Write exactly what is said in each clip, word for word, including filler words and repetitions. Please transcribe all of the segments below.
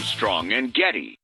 Armstrong and Getty.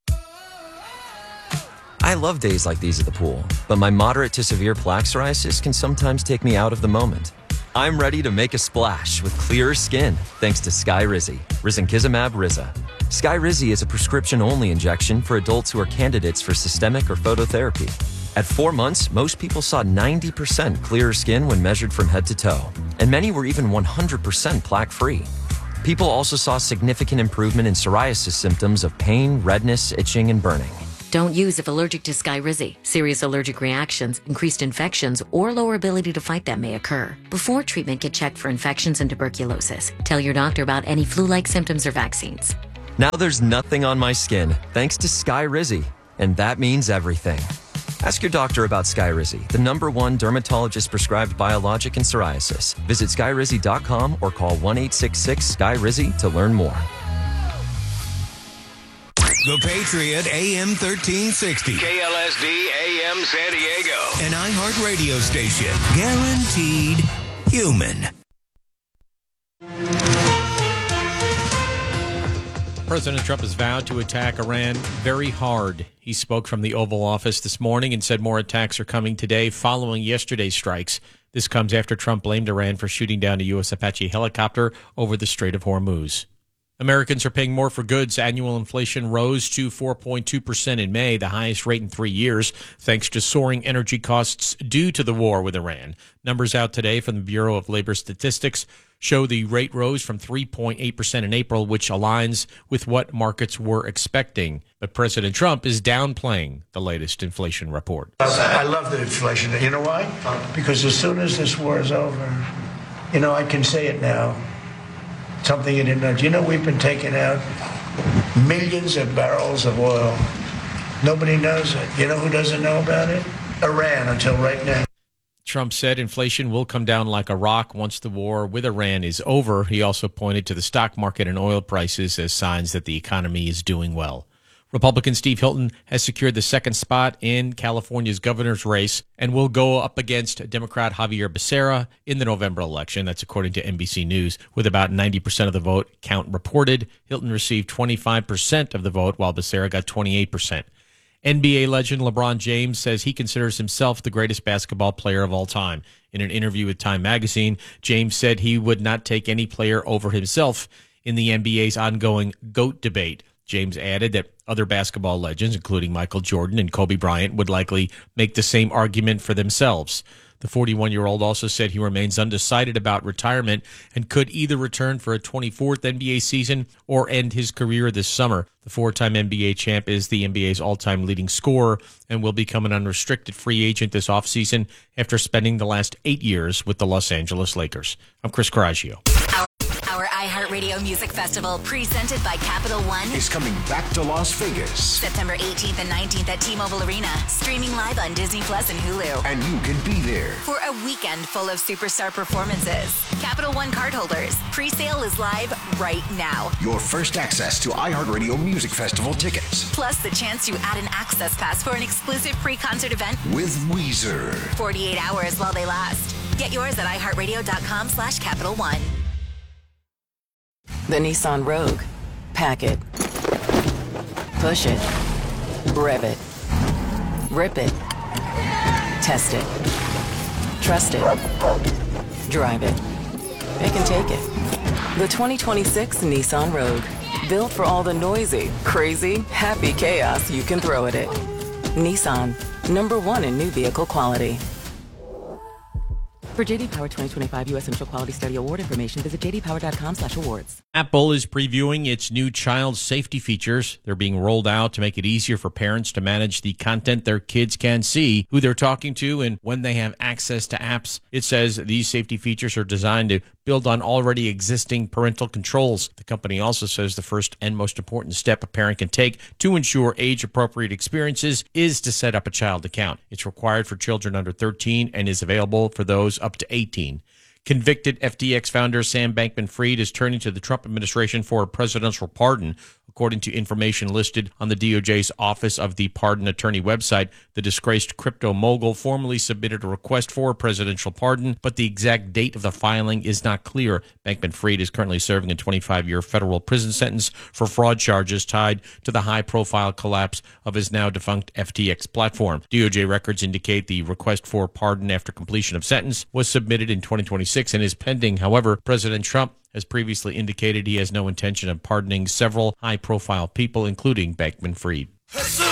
I love days like these at the pool, but my moderate to severe plaque psoriasis can sometimes take me out of the moment. I'm ready to make a splash with clearer skin thanks to Skyrizi, risankizumab Riza. Skyrizi is a prescription-only injection for adults who are candidates for systemic or phototherapy. At four months, most people saw ninety percent clearer skin when measured from head to toe, and many were even one hundred percent plaque-free. People also saw significant improvement in psoriasis symptoms of pain, redness, itching, and burning. Don't use if allergic to Skyrizi. Serious allergic reactions, increased infections, or lower ability to fight them may occur. Before treatment, get checked for infections and tuberculosis. Tell your doctor about any flu-like symptoms or vaccines. Now there's nothing on my skin thanks to Skyrizi, and that means everything. Ask your doctor about Skyrizi, the number one dermatologist-prescribed biologic in psoriasis. Visit skyrizi dot com or call one eight six six Sky Rizi to learn more. The Patriot A M thirteen sixty. K L S D A M San Diego. An iHeart radio station. Guaranteed human. President Trump has vowed to attack Iran very hard. He spoke from the Oval Office this morning and said more attacks are coming today following yesterday's strikes. This comes after Trump blamed Iran for shooting down a U S Apache helicopter over the Strait of Hormuz. Americans are paying more for goods. Annual inflation rose to four point two percent in May, the highest rate in three years, thanks to soaring energy costs due to the war with Iran. Numbers out today from the Bureau of Labor Statistics show the rate rose from three point eight percent in April, which aligns with what markets were expecting. But President Trump is downplaying the latest inflation report. I love the inflation. You know why? Because as soon as this war is over, you know, I can say it now. Something you didn't know. Do you know we've been taking out millions of barrels of oil? Nobody knows it. You know who doesn't know about it? Iran, until right now. Trump said inflation will come down like a rock once the war with Iran is over. He also pointed to the stock market and oil prices as signs that the economy is doing well. Republican Steve Hilton has secured the second spot in California's governor's race and will go up against Democrat Javier Becerra in the November election. That's according to N B C News. With about ninety percent of the vote count reported, Hilton received twenty-five percent of the vote, while Becerra got twenty-eight percent. N B A legend LeBron James says he considers himself the greatest basketball player of all time. In an interview with Time magazine, James said he would not take any player over himself in the N B A's ongoing GOAT debate. James added that other basketball legends, including Michael Jordan and Kobe Bryant, would likely make the same argument for themselves. The forty-one-year-old also said he remains undecided about retirement and could either return for a twenty-fourth N B A season or end his career this summer. The four-time N B A champ is the N B A's all-time leading scorer and will become an unrestricted free agent this offseason after spending the last eight years with the Los Angeles Lakers. I'm Chris Coraggio. Our iHeartRadio Music Festival, presented by Capital One, is coming back to Las Vegas. September eighteenth and nineteenth at T-Mobile Arena, streaming live on Disney Plus and Hulu. And you can be there for a weekend full of superstar performances. Capital One cardholders, pre-sale is live right now. Your first access to iHeartRadio Music Festival tickets. Plus the chance to add an access pass for an exclusive pre-concert event with Weezer. forty-eight hours while they last. Get yours at iHeartRadio.com slash Capital One. The Nissan Rogue. Pack it. Push it. Rev it. Rip it. Test it. Trust it. Drive it. It can take it. The twenty twenty-six Nissan Rogue. Built for all the noisy, crazy, happy chaos you can throw at it. Nissan. Number one in new vehicle quality. For J D Power twenty twenty-five U S Central Quality Study Award information, visit j d power dot com slash awards. Apple is previewing its new child safety features. They're being rolled out to make it easier for parents to manage the content their kids can see, who they're talking to, and when they have access to apps. It says these safety features are designed to build on already existing parental controls. The company also says the first and most important step a parent can take to ensure age-appropriate experiences is to set up a child account. It's required for children under thirteen and is available for those up to eighteen. Convicted F T X founder Sam Bankman-Fried is turning to the Trump administration for a presidential pardon. According to information listed on the D O J's Office of the Pardon Attorney website, the disgraced crypto mogul formally submitted a request for a presidential pardon, but the exact date of the filing is not clear. Bankman-Fried is currently serving a twenty-five-year federal prison sentence for fraud charges tied to the high-profile collapse of his now-defunct F T X platform. D O J records indicate the request for pardon after completion of sentence was submitted in twenty twenty-six and is pending. However, President Trump has previously indicated he has no intention of pardoning several high-profile people, including Bankman-Fried.